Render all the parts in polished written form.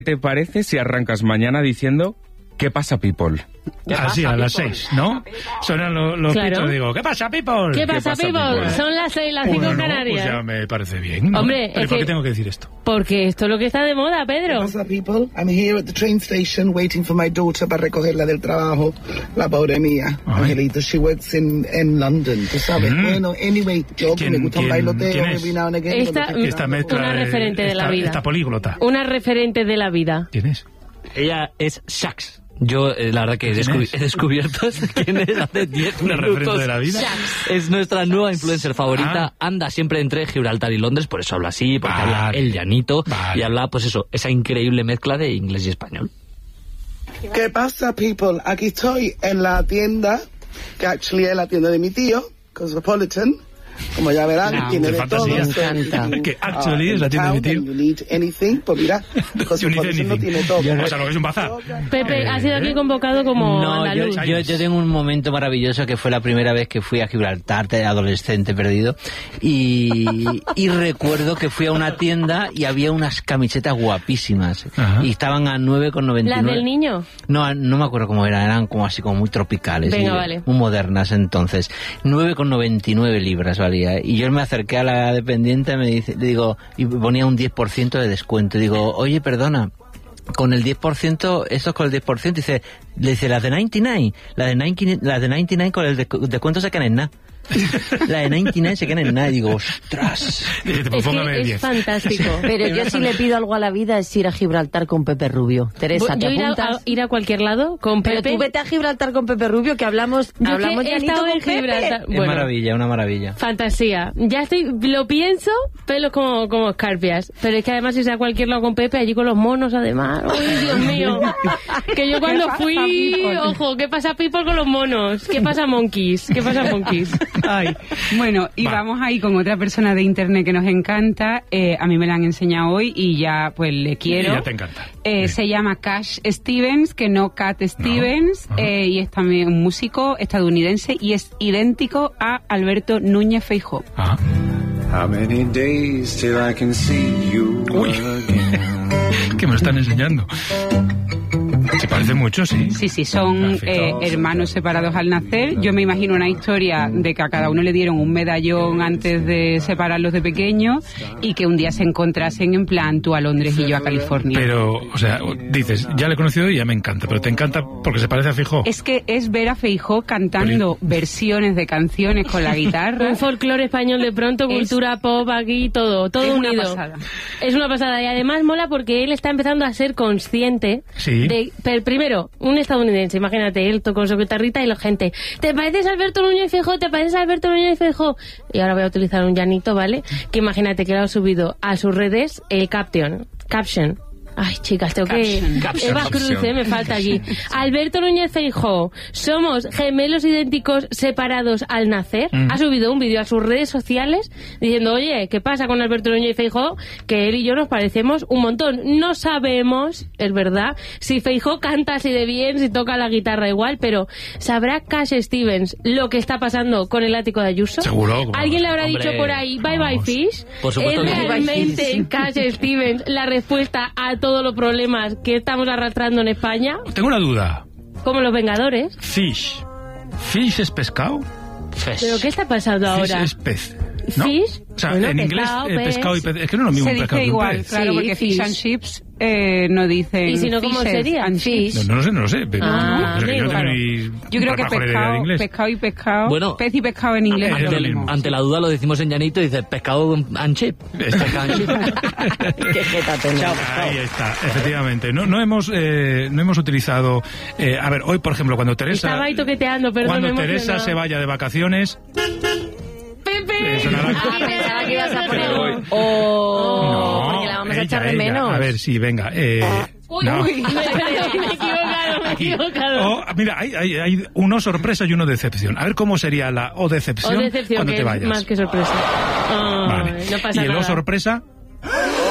¿Te parece si arrancas mañana diciendo qué pasa, people? Así, a las 6, ¿no? Suenan los pitos, digo, ¿qué pasa, people? ¿Qué pasa, people? Son las 6, las 5 en Canarias. Pues ya me parece bien, ¿no? Hombre, ¿Pero por qué tengo que decir esto? Porque esto es lo que está de moda, Pedro. ¿Qué pasa, people? I'm here at the train station waiting for my daughter para recogerla del trabajo. La pobre mía, Angelito, she works in London, tú sabes. Bueno, anyway, yo que me gusta un bailoteo, Esta mezcla una referente de la vida. Esta políglota. Una referente de la vida. ¿Quién es? Ella es Shax. Yo, la verdad que he descubierto quién es hace 10 ¿Una minutos. referente de la vida? Es nuestra nueva influencer favorita. Anda siempre entre Gibraltar y Londres, por eso habla así, porque habla el llanito y habla, pues eso, esa increíble mezcla de inglés y español. ¿Qué pasa, people? Aquí estoy en la tienda, que actually es la tienda de mi tío, Cosmopolitan. Como ya verán, tiene de todo. Que actually es la tienda de mi tío. You need anything, pues mira, Cosmopolitan no tiene todo. O sea, lo que es un bazar. Pepe, ha sido aquí convocado como andaluz. Yo tengo un momento maravilloso que fue la primera vez que fui a Gibraltar, de adolescente perdido, y recuerdo que fui a una tienda y había unas camisetas guapísimas. Ajá. Y estaban a 9,99. ¿Las del niño? No me acuerdo cómo eran como así como muy tropicales. Venga, vale. Muy modernas entonces. 9,99 libras valía. Y yo me acerqué a la dependiente, le digo, y ponía un 10% de descuento. Digo, oye, perdona, con el 10%, esto es con el 10%, le dice, las de 99, las de 99 con el descuento se quedan en nada. La de 99 se queda en nada y digo, ostras. Es fantástico. Pero yo si le pido algo a la vida es ir a Gibraltar con Pepe Rubio. Teresa, ¿te apuntas? Ir a cualquier lado con Pepe. Pero tú vete a Gibraltar con Pepe Rubio, que hablamos he estado en Gibraltar. Bueno, maravilla, una maravilla. Fantasía. Ya lo pienso, pelos como escarpias. Pero es que además si sea a cualquier lado con Pepe, allí con los monos además. ¡Ay, Dios mío! Que yo cuando fui, ojo, ¿qué pasa, people, con los monos? ¿Qué pasa, monkeys? ¿Qué pasa, monkeys? Ay, bueno, y vamos ahí con otra persona de internet que nos encanta. A mí me la han enseñado hoy y ya pues le quiero. Y ya te encanta. Se llama Cash Stevens, que no Cat Stevens, y es también un músico estadounidense y es idéntico a Alberto Núñez Feijóo. How many days till I can see you again? Que me lo están enseñando. Se parece mucho, sí. Sí, son hermanos separados al nacer. Yo me imagino una historia de que a cada uno le dieron un medallón antes de separarlos de pequeños y que un día se encontrasen en plan tú a Londres y yo a California. Pero, o sea, dices, ya le he conocido y ya me encanta, pero te encanta porque se parece a Feijóo. Es que es ver a Feijóo cantando versiones de canciones con la guitarra. Un folclore español de pronto, cultura pop aquí, todo unido. Una pasada. Es una pasada y además mola porque él está empezando a ser consciente de... Primero, un estadounidense, imagínate, él con su guitarrita y la gente, ¿te pareces a Alberto Núñez Feijóo? ¿Te pareces a Alberto Núñez Feijóo? Y ahora voy a utilizar un llanito, ¿vale? Que imagínate que lo ha subido a sus redes el caption. Ay, chicas, tengo que... Eva Cruz, me falta allí. Alberto Núñez Feijóo, somos gemelos idénticos separados al nacer. Ha subido un vídeo a sus redes sociales diciendo, oye, ¿qué pasa con Alberto Núñez Feijóo? Que él y yo nos parecemos un montón. No sabemos, es verdad, si Feijóo canta así de bien, si toca la guitarra igual, pero ¿sabrá Cash Stevens lo que está pasando con el ático de Ayuso? Seguro. ¿Alguien le habrá dicho por ahí, bye bye fish? Por supuesto. ¿Es realmente Cash Stevens la respuesta a todos los problemas que estamos arrastrando en España? Tengo una duda. Como los Vengadores. Fish. ¿Fish es pescado? ¿Pero qué está pasando ahora? Fish es pez, ¿no? ¿Fish? O sea, bueno, en inglés pescado y pez. Es que no es lo mismo se un pescado dice que un igual, pez. claro, porque fish and chips no dicen. ¿Y si no, cómo sería? Fish. No lo sé. Pero yo no tengo ni yo creo que pescado y pescado. Bueno, pez y pescado en inglés. Ante la duda lo decimos en llanito y dice pescado and chip. Qué jeta tenemos. Ahí está, efectivamente. No hemos utilizado... a ver, hoy, por ejemplo, cuando Teresa... Estaba ahí toqueteando, perdón. Cuando Teresa se vaya de vacaciones... ¡Pepe! Pensaba que ibas a poner hoy. Porque la vamos a echar de menos. A ver, sí, venga. Uy, me he equivocado. Mira, hay uno sorpresa y uno decepción. A ver cómo sería la o decepción cuando te vayas. Más que sorpresa. Vale. No pasa ¿Y el nada. o sorpresa?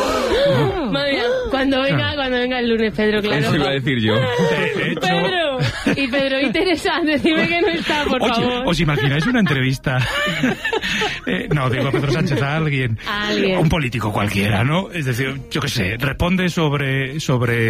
Madre mía, cuando venga el lunes, Pedro, claro. Eso iba a decir yo. De hecho, Pedro. Y Pedro y Teresa, decime que no está, por favor. ¿Os imagináis una entrevista? No, digo a Pedro Sánchez a alguien. Un político cualquiera, ¿no? Es decir, yo qué sé, responde sobre